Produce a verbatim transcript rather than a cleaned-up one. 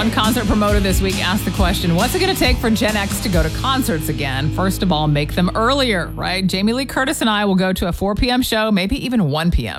One concert promoter this week asked the question, what's it going to take for Gen X to go to concerts again? First of all, make them earlier, right? Jamie Lee Curtis and I will go to a four p.m. show, maybe even one p.m.